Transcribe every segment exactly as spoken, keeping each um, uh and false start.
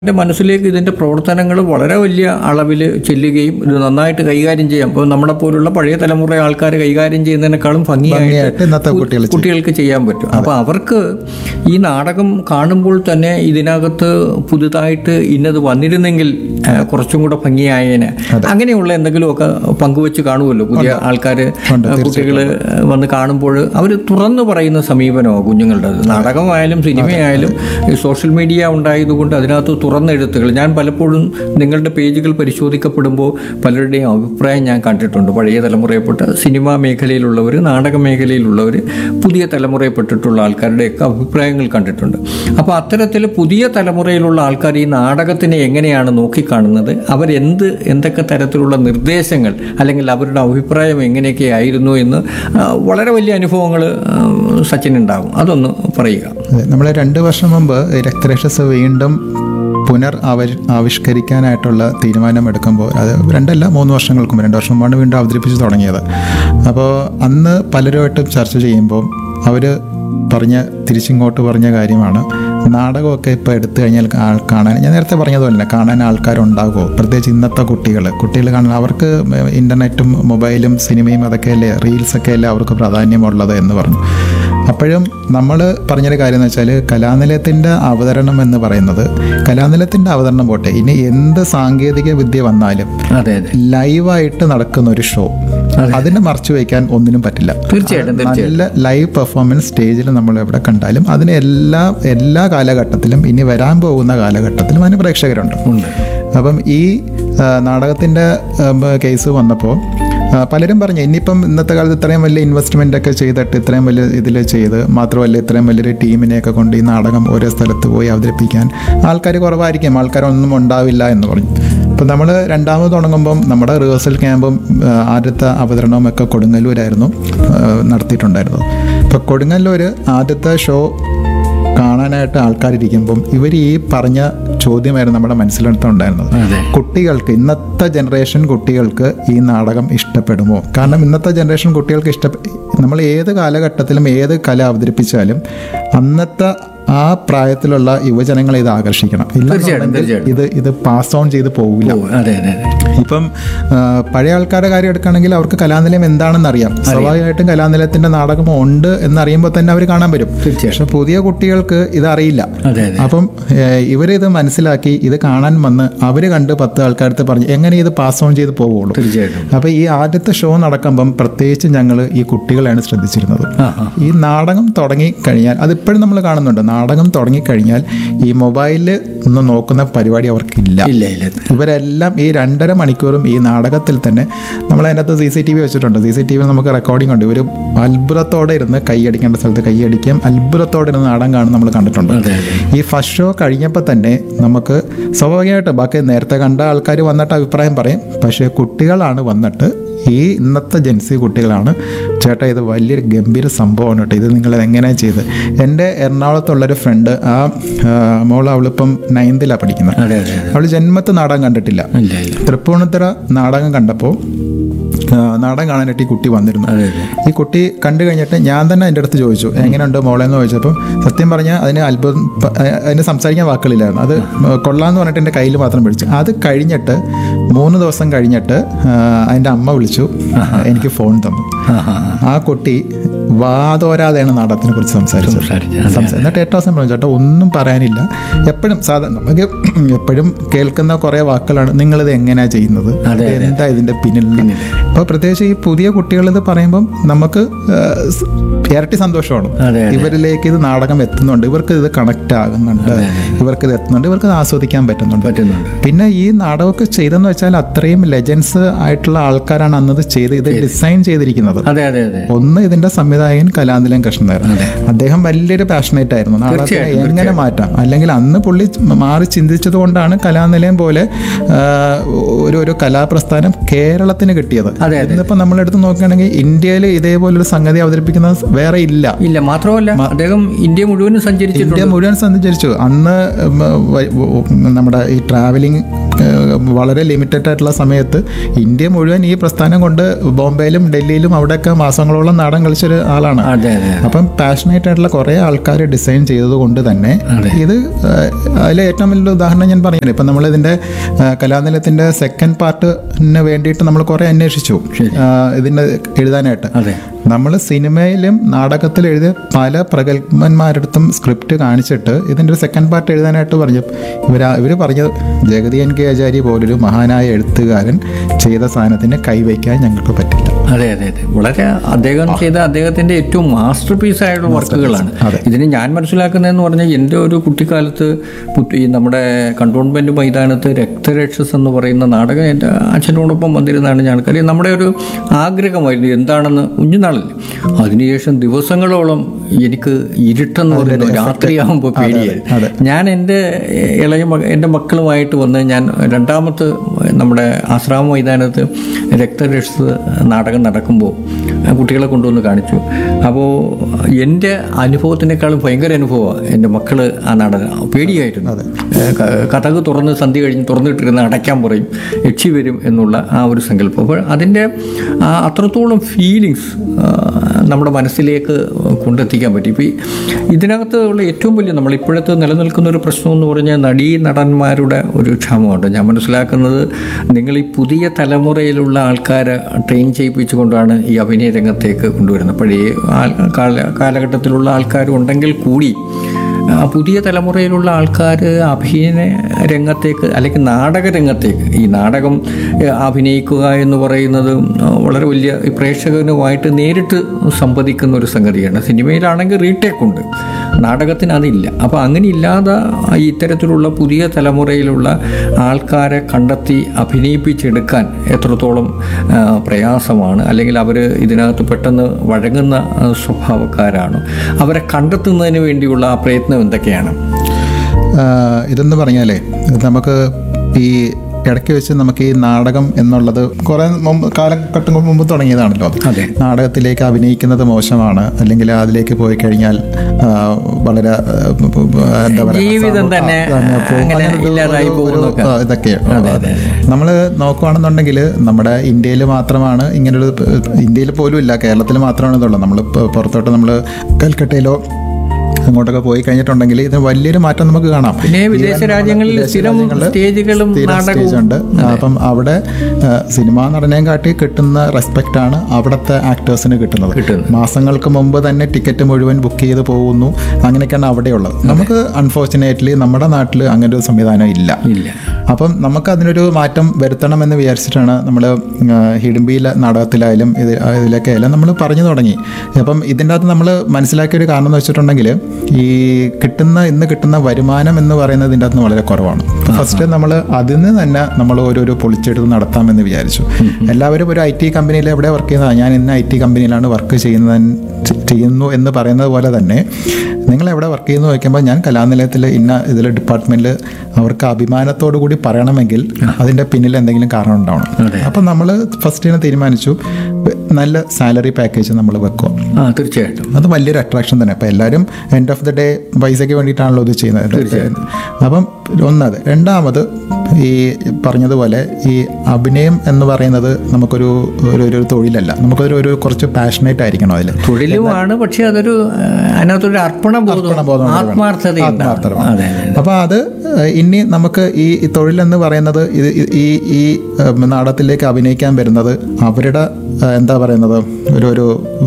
എൻ്റെ മനസ്സിലേക്ക് ഇതിൻ്റെ പ്രവർത്തനങ്ങൾ വളരെ വലിയ അളവിൽ ചെല്ലുകയും ഇത് നന്നായിട്ട് കൈകാര്യം ചെയ്യാം. ഇപ്പോൾ നമ്മളെ പോലുള്ള പഴയ തലമുറ ആൾക്കാർ കൈകാര്യം ചെയ്യുന്നതിനേക്കാളും ഭംഗിയായിട്ട് ഇന്നത്തെ കുട്ടികൾ കുട്ടികൾക്ക് ചെയ്യാൻ പറ്റും. അപ്പോൾ അവർക്ക് ഈ നാടകം കാണുമ്പോൾ തന്നെ ഇതിനകത്ത് പുതുതായിട്ട് ഇന്നത് വന്നിരുന്നെങ്കിൽ കുറച്ചും കൂടെ ഭംഗിയായേനെ, അങ്ങനെയുള്ള എന്തെങ്കിലുമൊക്കെ പങ്കുവെച്ച് കാണുമല്ലോ പുതിയ ആൾക്കാർ. കുട്ടികൾ വന്ന് കാണുമ്പോൾ അവർ തുറന്നു പറയുന്ന സമീപനമോ കുഞ്ഞുങ്ങളുടെ നാടകമായാലും സിനിമയായാലും സോഷ്യൽ മീഡിയ ഉണ്ടായതുകൊണ്ട് അതിനകത്ത് തുറന്ന എഴുത്തുകൾ. ഞാൻ പലപ്പോഴും നിങ്ങളുടെ പേജുകൾ പരിശോധിക്കപ്പെടുമ്പോൾ പലരുടെയും അഭിപ്രായം ഞാൻ കണ്ടിട്ടുണ്ട്. പഴയ തലമുറയിൽപ്പെട്ട സിനിമാ മേഖലയിലുള്ളവർ, നാടക മേഖലയിലുള്ളവർ, പുതിയ തലമുറയിൽപ്പെട്ടിട്ടുള്ള ആൾക്കാരുടെയൊക്കെ അഭിപ്രായങ്ങൾ കണ്ടിട്ടുണ്ട്. അപ്പോൾ അത്തരത്തിൽ പുതിയ തലമുറയിലുള്ള ആൾക്കാർ ഈ നാടകത്തിനെ എങ്ങനെയാണ് നോക്കിക്കാണുന്നത്, അവരെന്ത് എന്തൊക്കെ തരത്തിലുള്ള നിർദ്ദേശങ്ങൾ അല്ലെങ്കിൽ അവരുടെ അഭിപ്രായം എങ്ങനെയൊക്കെ ആയിരുന്നു എന്ന് വളരെ വലിയ അനുഭവങ്ങൾ സച്ചിനുണ്ടാകും. അതൊന്ന് പറയുക. നമ്മൾ രണ്ട് വർഷം മുമ്പ് രക്തരക്ഷസ് വീണ്ടും പുനർ ആവ ആവിഷ്കരിക്കാനായിട്ടുള്ള തീരുമാനമെടുക്കുമ്പോൾ, അത് രണ്ടല്ല മൂന്ന് വർഷങ്ങൾക്ക് മുമ്പ് രണ്ട് വർഷം മുമ്പാണ് വീണ്ടും അവതരിപ്പിച്ച് തുടങ്ങിയത്. അപ്പോൾ അന്ന് പലരുമായിട്ടും ചർച്ച ചെയ്യുമ്പോൾ അവർ പറഞ്ഞ തിരിച്ചിങ്ങോട്ട് പറഞ്ഞ കാര്യമാണ്, നാടകമൊക്കെ ഇപ്പോൾ എടുത്തു കഴിഞ്ഞാൽ കാണാൻ, ഞാൻ നേരത്തെ പറഞ്ഞതുപോലെ കാണാൻ ആൾക്കാരുണ്ടാകുമോ, പ്രത്യേകിച്ച് ഇന്നത്തെ കുട്ടികൾ കുട്ടികൾ കാണാൻ അവർക്ക് ഇൻ്റർനെറ്റും മൊബൈലും സിനിമയും അതൊക്കെയല്ലേ, റീൽസൊക്കെ അല്ലേ അവർക്ക് പ്രാധാന്യമുള്ളത് എന്ന് പറഞ്ഞു. അപ്പോഴും നമ്മൾ പറഞ്ഞൊരു കാര്യം എന്ന് വെച്ചാൽ കലാനിലയത്തിൻ്റെ അവതരണം എന്ന് പറയുന്നത്, കലാനിലയത്തിൻ്റെ അവതരണം പോട്ടെ, ഇനി എന്ത് സാങ്കേതിക വിദ്യ വന്നാലും ലൈവായിട്ട് നടക്കുന്ന ഒരു ഷോ, അതിനെ മറച്ചു വയ്ക്കാൻ ഒന്നിനും പറ്റില്ല. തീർച്ചയായിട്ടും നല്ല ലൈവ് പെർഫോമൻസ് സ്റ്റേജിൽ നമ്മൾ എവിടെ കണ്ടാലും അതിന് എല്ലാ എല്ലാ കാലഘട്ടത്തിലും ഇനി വരാൻ പോകുന്ന കാലഘട്ടത്തിലും അതിന് പ്രേക്ഷകരുണ്ട്. അപ്പം ഈ നാടകത്തിൻ്റെ കേസ് വന്നപ്പോൾ പലരും പറഞ്ഞു, ഇനിയിപ്പം ഇന്നത്തെ കാലത്ത് ഇത്രയും വലിയ ഇൻവെസ്റ്റ്മെൻ്റ് ഒക്കെ ചെയ്തിട്ട് ഇത്രയും വലിയ ഇതിൽ ചെയ്ത് മാത്രമല്ല ഇത്രയും വലിയൊരു ടീമിനെയൊക്കെ കൊണ്ട് ഈ നാടകം ഓരോ സ്ഥലത്ത് പോയി അവതരിപ്പിക്കാൻ ആൾക്കാർ കുറവായിരിക്കും, ആൾക്കാരൊന്നും ഉണ്ടാവില്ല എന്ന് പറഞ്ഞു. അപ്പോൾ നമ്മൾ രണ്ടാമത് തുടങ്ങുമ്പം നമ്മുടെ റിഹേഴ്സൽ ക്യാമ്പും ആദ്യത്തെ അവതരണവും ഒക്കെ കൊടുങ്ങല്ലൂരായിരുന്നു നടത്തിയിട്ടുണ്ടായിരുന്നത്. അപ്പോൾ കൊടുങ്ങല്ലൂർ ആദ്യത്തെ ഷോ കാണാനായിട്ട് ആൾക്കാരിരിക്കുമ്പം ഇവർ ഈ പറഞ്ഞ ചോദ്യമായിരുന്നു നമ്മുടെ മനസ്സിലെടുത്തുണ്ടായിരുന്നത്, കുട്ടികൾക്ക്, ഇന്നത്തെ ജനറേഷൻ കുട്ടികൾക്ക് ഈ നാടകം ഇഷ്ടപ്പെടുമോ? കാരണം ഇന്നത്തെ ജനറേഷൻ കുട്ടികൾക്ക് ഇഷ്ട നമ്മൾ ഏത് കാലഘട്ടത്തിലും ഏത് കല അവതരിപ്പിച്ചാലും അന്നത്തെ ആ പ്രായത്തിലുള്ള യുവജനങ്ങളെ ഇത് ആകർഷിക്കണം. ഇത് ഇത് പാസ് ഓൺ ചെയ്ത് പോകില്ല. ഇപ്പം പഴയ ആൾക്കാരുടെ കാര്യം എടുക്കുകയാണെങ്കിൽ അവർക്ക് കലാനിലയം എന്താണെന്ന് അറിയാം, സ്വാഭാവികമായിട്ടും കലാനിലയത്തിന്റെ നാടകം ഉണ്ട് എന്നറിയുമ്പോൾ തന്നെ അവർ കാണാൻ വരും. പക്ഷെ പുതിയ കുട്ടികൾക്ക് ഇതറിയില്ല. അപ്പം ഇവരിത് മനസ്സിലാക്കി ഇത് കാണാൻ വന്ന് അവർ കണ്ട് പത്ത് ആൾക്കാരടുത്ത് പറഞ്ഞ് എങ്ങനെ ഇത് പാസ് ഓൺ ചെയ്ത് പോവുള്ളൂ. അപ്പൊ ഈ ആദ്യത്തെ ഷോ നടക്കുമ്പം പ്രത്യേകിച്ച് ഞങ്ങൾ ഈ കുട്ടികളെയാണ് ശ്രദ്ധിച്ചിരുന്നത്. ഈ നാടകം തുടങ്ങി കഴിഞ്ഞാൽ, അതിപ്പോഴും നമ്മൾ കാണുന്നുണ്ട്, നാടകം തുടങ്ങിക്കഴിഞ്ഞാൽ ഈ മൊബൈലിൽ ഒന്ന് നോക്കുന്ന പരിപാടി അവർക്കില്ല. ഇവരെല്ലാം ഈ രണ്ടര മണിക്കൂറും ഈ നാടകത്തിൽ തന്നെ, നമ്മൾ അതിനകത്ത് സി സി ടി വി വെച്ചിട്ടുണ്ട്, സി സി ടി വി നമുക്ക് റെക്കോർഡിംഗ് ഉണ്ട്. ഇവർ അത്ഭുതത്തോടെ ഇരുന്ന് കൈയടിക്കേണ്ട സ്ഥലത്ത് കൈയടിക്കും, അത്ഭുതത്തോടെ ഇരുന്ന് നാടകം കാണും നമ്മൾ കണ്ടിട്ടുണ്ട്. ഈ ഫസ്റ്റ് ഷോ കഴിഞ്ഞപ്പോൾ തന്നെ നമുക്ക് സ്വാഭാവികമായിട്ട് ബാക്കി നേരത്തെ കണ്ട ആൾക്കാർ വന്നിട്ട് അഭിപ്രായം പറയും, പക്ഷേ കുട്ടികളാണ് വന്നിട്ട്, ഈ ഇന്നത്തെ ജെൻസി കുട്ടികളാണ്, ചേട്ടാ ഇത് വലിയൊരു ഗംഭീര സംഭവമാണ് കേട്ടോ, ഇത് നിങ്ങൾ എങ്ങനെയാണ് ചെയ്ത്. എൻ്റെ എറണാകുളത്തുള്ളൊരു ഫ്രണ്ട്, ആ മോൾ അവളിപ്പം നയൻത്തിലാണ് പഠിക്കുന്നത്, അവൾ ജന്മത്ത് നാടകം കണ്ടിട്ടില്ല. തൃപ്പൂണിത്തുറ നാടകം കണ്ടപ്പോൾ നാടകം കാണാനായിട്ട് ഈ കുട്ടി വന്നിരുന്നു. ഈ കുട്ടി കണ്ടു കഴിഞ്ഞിട്ട് ഞാൻ തന്നെ എൻ്റെ അടുത്ത് ചോദിച്ചു എങ്ങനെയുണ്ട് മോളെന്ന് ചോദിച്ചപ്പം സത്യം പറഞ്ഞാൽ അതിന് അത്ഭുതം, അതിന് സംസാരിക്കാൻ വാക്കുകളില്ലായിരുന്നു. അത് കൊള്ളാമെന്ന് പറഞ്ഞിട്ട് എൻ്റെ കയ്യിൽ മാത്രം പിടിച്ചു. അത് കഴിഞ്ഞിട്ട് മൂന്ന് ദിവസം കഴിഞ്ഞിട്ട് അതിൻ്റെ അമ്മ വിളിച്ചു, എനിക്ക് ഫോൺ തന്നു. ആ കുട്ടി വാതോരാതെയാണ് നാടകത്തിനെ കുറിച്ച് സംസാരിച്ചത്. എന്നിട്ട് ഏറ്റവും അവസാനം പറഞ്ഞു, ചേട്ടാ ഒന്നും പറയാനില്ല, എപ്പോഴും സാധാരണ നമുക്ക് എപ്പോഴും കേൾക്കുന്ന കുറേ വാക്കുകളാണ്, നിങ്ങളിത് എങ്ങനെയാണ് ചെയ്യുന്നത്, എന്താ ഇതിൻ്റെ പിന്നിൽ. അപ്പോൾ പ്രത്യേകിച്ച് ഈ പുതിയ കുട്ടികളിത് പറയുമ്പം നമുക്ക് ഇരട്ടി സന്തോഷമാണ്. ഇവരിലേക്ക് ഇത് നാടകം എത്തുന്നുണ്ട്, ഇവർക്ക് ഇത് കണക്റ്റ് ആകുന്നുണ്ട്, ഇവർക്ക് ഇത് എത്തുന്നുണ്ട്, ഇവർക്ക് ഇത് ആസ്വദിക്കാൻ പറ്റുന്നുണ്ട്. പിന്നെ ഈ നാടകമൊക്കെ ചെയ്തെന്ന് വെച്ചാൽ അത്രയും ലെജൻസ് ആയിട്ടുള്ള ആൾക്കാരാണ് അന്നത് ചെയ്ത് ഇത് ഡിസൈൻ ചെയ്തിരിക്കുന്നത്. ഒന്ന് ഇതിന്റെ സംവിധായകൻ കലാനിലയം കൃഷ്ണനായിരുന്നു. അദ്ദേഹം വലിയൊരു പാഷനേറ്റ് ആയിരുന്നു, നാടകത്തെ എങ്ങനെ മാറ്റാം. അല്ലെങ്കിൽ അന്ന് പുള്ളി മാറി ചിന്തിച്ചത് കൊണ്ടാണ് കലാനിലയം പോലെ ഒരു ഒരു കലാപ്രസ്ഥാനം കേരളത്തിന് കിട്ടിയത്. ഇന്നിപ്പോൾ നമ്മളെടുത്ത് നോക്കുകയാണെങ്കിൽ ഇന്ത്യയിൽ ഇതേപോലൊരു സംഗതി അവതരിപ്പിക്കുന്ന വേറെ ഇല്ല. ഇല്ല മാത്രമല്ല അദ്ദേഹം ഇന്ത്യ മുഴുവൻ സഞ്ചരിച്ചു. ഇന്ത്യ മുഴുവൻ സഞ്ചരിച്ചു. അന്ന് നമ്മുടെ ഈ ട്രാവലിംഗ് വളരെ ലിമിറ്റഡ് ആയിട്ടുള്ള സമയത്ത് ഇന്ത്യ മുഴുവൻ ഈ പ്രസ്ഥാനം കൊണ്ട് ബോംബെയിലും ഡൽഹിയിലും അവിടെയൊക്കെ മാസങ്ങളോളം നാടകം കളിച്ചൊരു ആളാണ്. അപ്പം പാഷനേറ്റ് ആയിട്ടുള്ള കുറേ ആൾക്കാർ ഡിസൈൻ ചെയ്തത് കൊണ്ട് തന്നെ ഇത് അതിലെ ഏറ്റവും വലിയ ഉദാഹരണം ഞാൻ പറഞ്ഞു. ഇപ്പം നമ്മളിതിൻ്റെ കലാനിലയത്തിൻ്റെ സെക്കൻഡ് പാർട്ടിന് വേണ്ടിയിട്ട് നമ്മൾ കുറേ അന്വേഷിച്ചു ഇതിൻ്റെ എഴുതാനായിട്ട്. നമ്മൾ സിനിമയിലും നാടകത്തിലും എഴുതിയ പല പ്രഗത്ഭന്മാരടുത്തും സ്ക്രിപ്റ്റ് കാണിച്ചിട്ട് ഇതിൻ്റെ ഒരു സെക്കൻഡ് പാർട്ട് എഴുതാനായിട്ട് പറഞ്ഞു. ഇവർ ഇവർ പറഞ്ഞത് ജഗതി എൻ കെ ആചാര്യ പോലൊരു മഹാനായ എഴുത്തുകാരൻ ചെയ്ത സാധനത്തിന് കൈവയ്ക്കാൻ ഞങ്ങൾക്ക് പറ്റില്ല. അതെ അതെ അതെ വളരെ അദ്ദേഹം ചെയ്ത അദ്ദേഹത്തിൻ്റെ ഏറ്റവും മാസ്റ്റർ പീസ് ആയിട്ടുള്ള വർക്കുകളാണ്. ഇതിന് ഞാൻ മനസ്സിലാക്കുന്നതെന്ന് പറഞ്ഞാൽ എൻ്റെ ഒരു കുട്ടിക്കാലത്ത് ഈ നമ്മുടെ കണ്ടോൺമെൻറ്റ് മൈതാനത്ത് രക്തരക്ഷസ് എന്ന് പറയുന്ന നാടകം എൻ്റെ അച്ഛനോടൊപ്പം വന്നിരുന്നതാണ് ഞാൻ. കാര്യം നമ്മുടെ ഒരു ആഗ്രഹമായിരുന്നു എന്താണെന്ന് കുഞ്ഞുനാളിൽ. അതിനുശേഷം ദിവസങ്ങളോളം എനിക്ക് ഇരുട്ടെന്ന് പറയുന്നത് രാത്രിയാകുമ്പോൾ പേടിയായിരുന്നു. ഞാൻ എൻ്റെ ഇളയ മക എൻ്റെ മക്കളുമായിട്ട് വന്ന് ഞാൻ രണ്ടാമത്തെ നമ്മുടെ ആശ്രാമ മൈതാനത്ത് രക്തരക്ഷസ് നാടകം നടക്കുമ്പോൾ കുട്ടികളെ കൊണ്ടുവന്ന് കാണിച്ചു. അപ്പോൾ എൻ്റെ അനുഭവത്തിനേക്കാളും ഭയങ്കര അനുഭവമാണ് എൻ്റെ മക്കൾ ആ നാടകം. പേടിയായിരുന്നു. കഥക് തുറന്ന് സന്ധ്യ കഴിഞ്ഞ് തുറന്നിട്ടിരുന്ന് അടയ്ക്കാൻ പറയും, യക്ഷി വരും എന്നുള്ള ആ ഒരു സങ്കല്പം. അപ്പോൾ അതിൻ്റെ അത്രത്തോളം ഫീലിങ്സ് നമ്മുടെ മനസ്സിലേക്ക് കൊണ്ടെത്തിക്കാൻ പറ്റി. ഇപ്പോൾ ഇതിനകത്ത് ഉള്ള ഏറ്റവും വലിയ നമ്മൾ ഇപ്പോഴത്തെ നിലനിൽക്കുന്ന ഒരു പ്രശ്നം എന്ന് പറഞ്ഞാൽ നടീ നടന്മാരുടെ ഒരു ക്ഷാമമുണ്ട്. ഞാൻ മനസ്സിലാക്കുന്നത് നിങ്ങൾ ഈ പുതിയ തലമുറയിലുള്ള ആൾക്കാരെ ട്രെയിൻ ചെയ്യിപ്പിച്ചുകൊണ്ടാണ് ഈ അഭിനയ രംഗത്തേക്ക് കൊണ്ടുവരുന്നത്. പഴയ കാല കാലഘട്ടത്തിലുള്ള ആൾക്കാരും ഉണ്ടെങ്കിൽ കൂടി പുതിയ തലമുറയിലുള്ള ആൾക്കാർ അഭിനയ രംഗത്തേക്ക് അല്ലെങ്കിൽ നാടക രംഗത്തേക്ക്, ഈ നാടകം അഭിനയിക്കുക എന്ന് പറയുന്നത് വളരെ വലിയ പ്രേക്ഷകനുമായിട്ട് നേരിട്ട് സംവദിക്കുന്ന ഒരു സംഗതിയാണ്. സിനിമയിലാണെങ്കിൽ റീടേക്ക് ഉണ്ട്, നാടകത്തിന് അതില്ല. അപ്പോൾ അങ്ങനെ ഇല്ലാതെ ഇത്തരത്തിലുള്ള പുതിയ തലമുറയിലുള്ള ആൾക്കാരെ കണ്ടെത്തി അഭിനയിപ്പിച്ചെടുക്കാൻ എത്രത്തോളം പ്രയാസമാണ്, അല്ലെങ്കിൽ അവർ ഇതിനകത്ത് പെട്ടെന്ന് വഴങ്ങുന്ന സ്വഭാവക്കാരാണ്, അവരെ കണ്ടെത്തുന്നതിന് വേണ്ടിയുള്ള ആ പ്രയത്നം എന്തൊക്കെയാണ്? ഇതെന്ന് പറഞ്ഞാലേ നമുക്ക് ഈ ഇടയ്ക്ക് വെച്ച് നമുക്ക് ഈ നാടകം എന്നുള്ളത് കുറേ മുമ്പ് കാലഘട്ടങ്ങൾ മുമ്പ് തുടങ്ങിയതാണല്ലോ. നാടകത്തിലേക്ക് അഭിനയിക്കുന്നത് മോശമാണ്, അല്ലെങ്കിൽ അതിലേക്ക് പോയി കഴിഞ്ഞാൽ വളരെ എന്താ പറയുക ഇതൊക്കെയാണ്. നമ്മൾ നോക്കുകയാണെന്നുണ്ടെങ്കിൽ നമ്മുടെ ഇന്ത്യയിൽ മാത്രമാണ് ഇങ്ങനൊരു, ഇന്ത്യയിൽ പോലും ഇല്ല, കേരളത്തിൽ മാത്രമാണ് ഇതുള്ളത്. നമ്മൾ പുറത്തോട്ട് നമ്മൾ കൽക്കട്ടയിലോ അങ്ങോട്ടൊക്കെ പോയി കഴിഞ്ഞിട്ടുണ്ടെങ്കിൽ ഇതിന് വലിയൊരു മാറ്റം നമുക്ക് കാണാം. പിന്നെ വിദേശ രാജ്യങ്ങളിൽ സ്റ്റേജുകളും സ്റ്റേജുണ്ട്. അപ്പം അവിടെ സിനിമാ നടനെയും കാട്ടി കിട്ടുന്ന റെസ്പെക്റ്റ് ആണ് അവിടുത്തെ ആക്ടേഴ്സിന് കിട്ടുന്നത്. മാസങ്ങൾക്ക് മുമ്പ് തന്നെ ടിക്കറ്റ് മുഴുവൻ ബുക്ക് ചെയ്ത് പോകുന്നു. അങ്ങനെയൊക്കെയാണ് അവിടെയുള്ളത്. നമുക്ക് അൺഫോർച്ചുനേറ്റ്ലി നമ്മുടെ നാട്ടിൽ അങ്ങനെ ഒരു സംവിധാനം ഇല്ല. അപ്പം നമുക്ക് അതിനൊരു മാറ്റം വരുത്തണമെന്ന് വിചാരിച്ചിട്ടാണ് നമ്മൾ ഹിഡിമ്പിയിലെ നാടകത്തിലായാലും ഇത് ഇതിലൊക്കെ ആയാലും നമ്മൾ പറഞ്ഞു തുടങ്ങി. അപ്പം ഇതിൻ്റെ അകത്ത് നമ്മൾ മനസ്സിലാക്കിയൊരു കാരണം എന്ന് വെച്ചിട്ടുണ്ടെങ്കിൽ ഈ കിട്ടുന്ന ഇന്ന് കിട്ടുന്ന വരുമാനം എന്ന് പറയുന്നത് ഇതിൻ്റെ അകത്ത് വളരെ കുറവാണ്. ഫസ്റ്റ് നമ്മൾ അതിൽ നിന്ന് തന്നെ നമ്മൾ ഓരോരോ പൊളിച്ചെടുത്ത് നടത്താമെന്ന് വിചാരിച്ചു. എല്ലാവരും ഒരു ഐ ടി കമ്പനിയിൽ എവിടെ വർക്ക് ചെയ്യുന്നതാണ്, ഞാൻ ഇന്ന് ഐ ടി കമ്പനിയിലാണ് വർക്ക് ചെയ്യുന്നത് ചെയ്യുന്നു എന്ന് പറയുന്നത് പോലെ തന്നെ നിങ്ങൾ എവിടെ വർക്ക് ചെയ്യുന്നു ചോദിക്കുമ്പോൾ ഞാൻ കലാനിലയത്തിൽ ഇന്ന ഇതിൽ ഡിപ്പാർട്ട്മെൻറ്റിൽ അവർക്ക് അഭിമാനത്തോടു കൂടി പറയണമെങ്കിൽ അതിൻ്റെ പിന്നിൽ എന്തെങ്കിലും കാരണം ഉണ്ടാവണം. അപ്പം നമ്മൾ ഫസ്റ്റ് തന്നെ തീരുമാനിച്ചു നല്ല സാലറി പാക്കേജ് നമ്മൾ വെക്കുക. തീർച്ചയായിട്ടും അത് വലിയൊരു അട്രാക്ഷൻ തന്നെ. അപ്പം എല്ലാവരും എൻഡ് ഓഫ് ദി ഡേ പൈസയ്ക്ക് വേണ്ടിയിട്ടാണല്ലോ ഇത് ചെയ്യുന്നത്. അപ്പം ഒന്നത്. രണ്ടാമത് ഈ പറഞ്ഞതുപോലെ ഈ അഭിനയം എന്ന് പറയുന്നത് നമുക്കൊരു ഒരു തൊഴിലല്ല, നമുക്കൊരു ഒരു കുറച്ച് പാഷനേറ്റ് ആയിരിക്കണം. അതിൽ തൊഴിലുമാണ്, പക്ഷേ അതൊരു അതിനകത്തൊരു അർപ്പണബോധം, ആത്മാർത്ഥതയാണ്. അപ്പോൾ അത് ഇനി നമുക്ക് ഈ തൊഴിലെന്ന് പറയുന്നത് ഇത് ഈ ഈ നാടകത്തിലേക്ക് അഭിനയിക്കാൻ വരുന്നത് അവരുടെ എന്താ പറയുന്നത് ഒരു ഒരു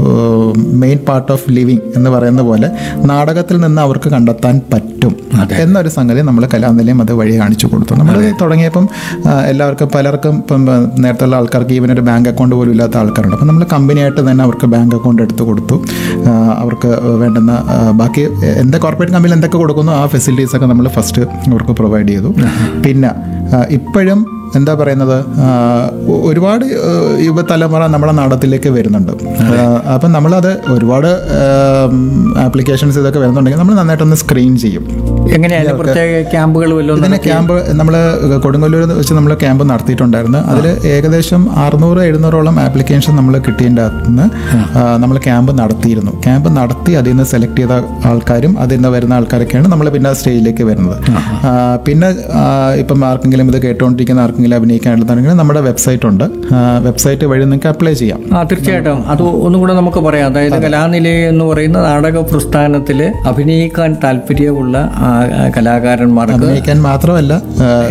മെയിൻ പാർട്ട് ഓഫ് ലിവിങ് എന്ന് പറയുന്ന പോലെ നാടകത്തിൽ നിന്ന് അവർക്ക് കണ്ടെത്താൻ പറ്റും എന്നൊരു സംഗതി നമ്മൾ കലാനിലയം അത് വഴി കാണിച്ചു കൊടുത്തു. നമ്മൾ തുടങ്ങിയപ്പം എല്ലാവർക്കും പലർക്കും ഇപ്പം നേരത്തെ ആൾക്കാർക്ക് ഈവൻ ഒരു ബാങ്ക് അക്കൗണ്ട് പോലും ഇല്ലാത്ത ആൾക്കാരുണ്ട്. അപ്പം നമ്മൾ കമ്പനിയായിട്ട് തന്നെ അവർക്ക് ബാങ്ക് അക്കൗണ്ട് എടുത്ത് കൊടുത്തു. അവർക്ക് വേണ്ടുന്ന ബാക്കി എന്താ കോർപ്പറേറ്റ് കമ്പനിയിൽ എന്തൊക്കെ കൊടുക്കുന്നു ആ ഫെസിലിറ്റീസൊക്കെ നമ്മൾ ഫസ്റ്റ് അവർക്ക് പ്രൊവൈഡ് ചെയ്തു. പിന്നെ ഇപ്പോഴും എന്താ പറയുന്നത് ആ, ഒ- ഒരുപാട് ആ, യുവതലമുറ നമ്മുടെ നാടകത്തിലേക്ക് വരുന്നുണ്ട്. ആ, അപ്പം നമ്മളത് ഒരുപാട് ആപ്ലിക്കേഷൻസ് ഇതൊക്കെ വരുന്നുണ്ടെങ്കിൽ നമ്മൾ നന്നായിട്ടൊന്ന് സ്ക്രീൻ ചെയ്യും. എങ്ങനെയാണ് പ്രത്യേക ക്യാമ്പുകൾ വല്ലതും ഇതിന് ക്യാമ്പ് നമ്മൾ കൊടുങ്ങല്ലൂർ വെച്ച് നമ്മൾ ക്യാമ്പ് നടത്തിയിട്ടുണ്ടായിരുന്നു. അതിൽ ഏകദേശം അറുന്നൂറ് എഴുന്നൂറോളം ആപ്ലിക്കേഷൻ നമ്മൾ കിട്ടിയതിൻ്റെ അകത്ത് നിന്ന് നമ്മൾ ക്യാമ്പ് നടത്തിയിരുന്നു. ക്യാമ്പ് നടത്തി അതിൽ നിന്ന് സെലക്ട് ചെയ്ത ആൾക്കാരും അതിൽ നിന്ന് വരുന്ന ആൾക്കാരൊക്കെയാണ് നമ്മൾ പിന്നെ സ്റ്റേജിലേക്ക് വരുന്നത്. ആ, പിന്നെ ആ, ഇപ്പം ആർക്കെങ്കിലും ഇത് കേട്ടുകൊണ്ടിരിക്കുന്ന ആർക്കെങ്കിലും അഭിനയിക്കാനുള്ളതാണെങ്കിൽ നമ്മുടെ വെബ്സൈറ്റ് ഉണ്ട്. വെബ്സൈറ്റ് വഴി നിങ്ങൾക്ക് അപ്ലൈ ചെയ്യാം. ആ തീർച്ചയായിട്ടും അത് ഒന്നും കൂടെ നമുക്ക് പറയാം. അതായത് കലാനിലയം എന്ന് പറയുന്ന നാടക പ്രസ്ഥാനത്തിൽ അഭിനയിക്കാൻ താല്പര്യമുള്ള ആ, കലാകാരന്മാർക്ക് അഭിനയിക്കാൻ മാത്രമല്ല ആ,